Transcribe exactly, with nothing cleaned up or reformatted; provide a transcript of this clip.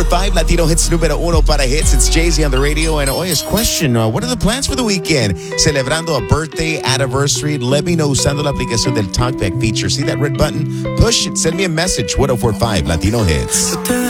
forty-five, Latino Hits número uno para hits. It's Jay-Z on the radio. And Oyes, question, uh, what are the plans for the weekend? Celebrando a birthday, anniversary, let me know usando la aplicación del Talkback feature. See that red button? Push it. Send me a message. ten forty-five, Latino Hits.